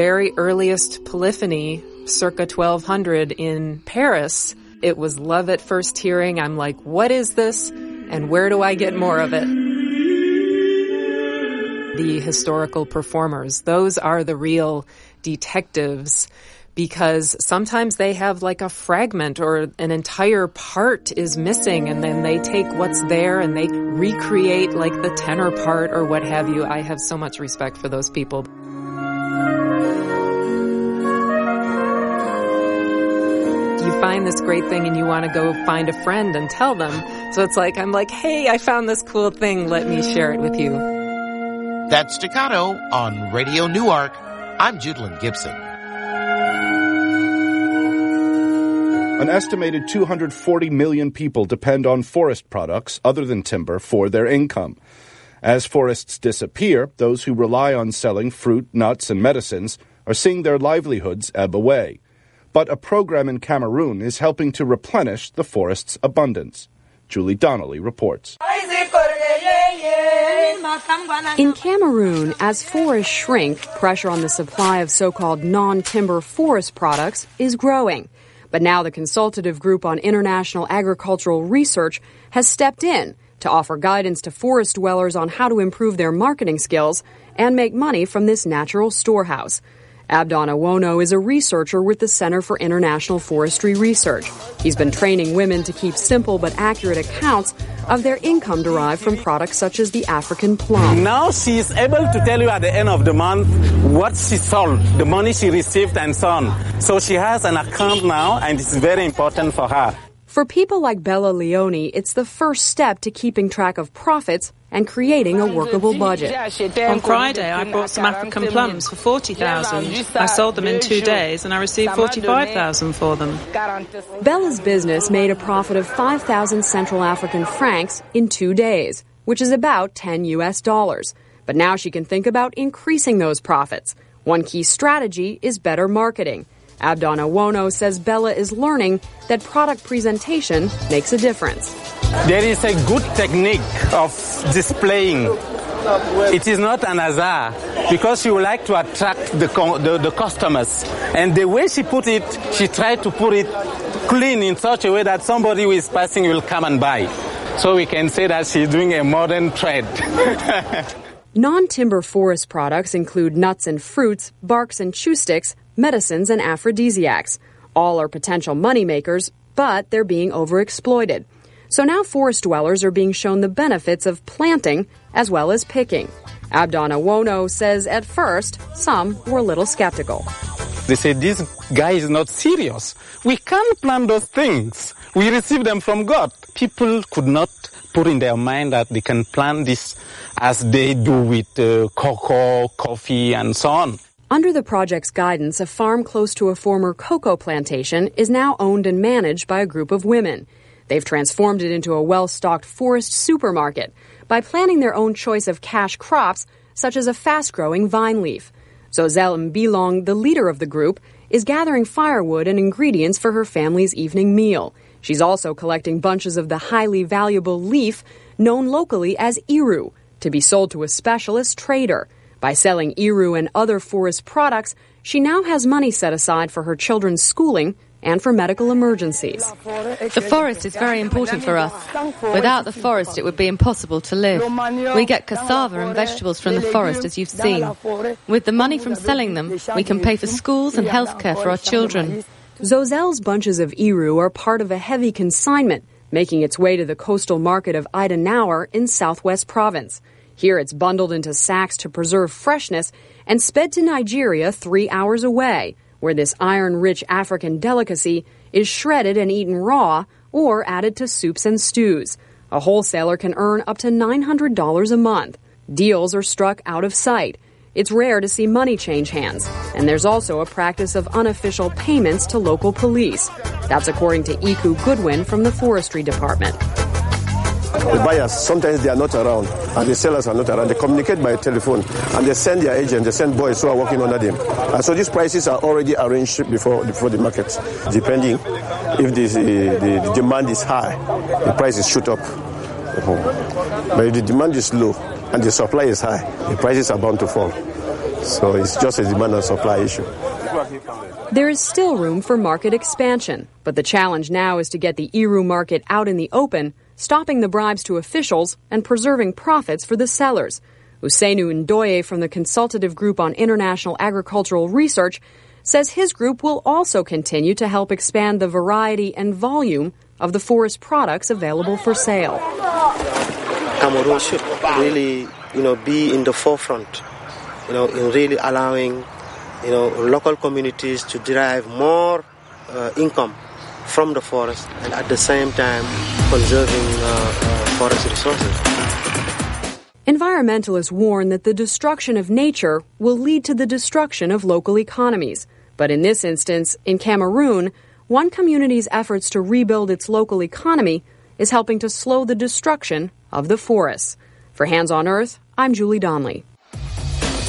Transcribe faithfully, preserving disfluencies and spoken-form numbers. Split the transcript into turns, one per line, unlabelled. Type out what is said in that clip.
Very earliest polyphony, circa twelve hundred in Paris, it was love at first hearing. I'm like, what is this? And where do I get more of it? The historical performers, those are the real detectives, because sometimes they have like a fragment or an entire part is missing, and then they take what's there and they recreate like the tenor part or what have you. I have so much respect for those people. You find this great thing and you want to go find a friend and tell them. So it's like, I'm like, hey, I found this cool thing. Let me share it with you.
That's Staccato on Radio Newark. I'm Judlyn Gibson.
An estimated two hundred forty million people depend on forest products other than timber for their income. As forests disappear, those who rely on selling fruit, nuts, and medicines are seeing their livelihoods ebb away. But a program in Cameroon is helping to replenish the forest's abundance. Julie Donnelly reports.
In Cameroon, as forests shrink, pressure on the supply of so-called non-timber forest products is growing. But now the Consultative Group on International Agricultural Research has stepped in to offer guidance to forest dwellers on how to improve their marketing skills and make money from this natural storehouse. Abdon Awono is a researcher with the Center for International Forestry Research. He's been training women to keep simple but accurate accounts of their income derived from products such as the African plum.
Now she is able to tell you at the end of the month what she sold, the money she received, and so on. So she has an account now, and it's very important for her.
For people like Bella Leone, it's the first step to keeping track of profits and creating a workable budget.
On Friday, I bought some African plums for forty thousand dollars. I sold them in two days and I received forty-five thousand dollars for them.
Bella's business made a profit of five thousand Central African francs in two days, which is about ten U S dollars. But now she can think about increasing those profits. One key strategy is better marketing. Abdon Awono says Bella is learning that product presentation makes a difference.
There is a good technique of displaying. It is not an hazard, because she would like to attract the, the, the customers. And the way she put it, she tried to put it clean in such a way that somebody who is passing will come and buy. So we can say that she's doing a modern trade.
Non-timber forest products include nuts and fruits, barks and chew sticks, medicines and aphrodisiacs. All are potential moneymakers, but they're being overexploited. So now forest dwellers are being shown the benefits of planting as well as picking. Abdon Awono says at first, some were a little skeptical.
They said, this guy is not serious. We can't plant those things. We receive them from God. People could not put in their mind that they can plant this as they do with uh, cocoa, coffee, and so on.
Under the project's guidance, a farm close to a former cocoa plantation is now owned and managed by a group of women. They've transformed it into a well-stocked forest supermarket by planting their own choice of cash crops, such as a fast-growing vine leaf. Zozel Mbilong, the leader of the group, is gathering firewood and ingredients for her family's evening meal. She's also collecting bunches of the highly valuable leaf known locally as iru to be sold to a specialist trader. By selling iru and other forest products, she now has money set aside for her children's schooling and for medical emergencies.
The forest is very important for us. Without the forest, it would be impossible to live. We get cassava and vegetables from the forest, as you've seen. With the money from selling them, we can pay for schools and healthcare for our children.
Zozel's bunches of iru are part of a heavy consignment, making its way to the coastal market of Idanauer in Southwest Province. Here it's bundled into sacks to preserve freshness and sped to Nigeria three hours away, where this iron-rich African delicacy is shredded and eaten raw or added to soups and stews. A wholesaler can earn up to nine hundred dollars a month. Deals are struck out of sight. It's rare to see money change hands, and there's also a practice of unofficial payments to local police. That's according to Iku Goodwin from the Forestry Department.
The buyers, sometimes they are not around, and the sellers are not around. They communicate by telephone, and they send their agents, they send boys who are working under them. And so these prices are already arranged before, before the market. Depending if the, the, the demand is high, the prices shoot up. But if the demand is low and the supply is high, the prices are bound to fall. So it's just a demand and supply issue.
There is still room for market expansion, but the challenge now is to get the Iru market out in the open, stopping the bribes to officials and preserving profits for the sellers. Usainu Ndoye from the Consultative Group on International Agricultural Research says his group will also continue to help expand the variety and volume of the forest products available for sale.
Cameroon should really, you know, be in the forefront, you know, in really allowing, you know, local communities to derive more uh, income from the forest and at the same time conserving uh, uh, forest resources.
Environmentalists warn that the destruction of nature will lead to the destruction of local economies. But in this instance, in Cameroon, one community's efforts to rebuild its local economy is helping to slow the destruction of the forests. For Hands on Earth, I'm Julie Donnelly.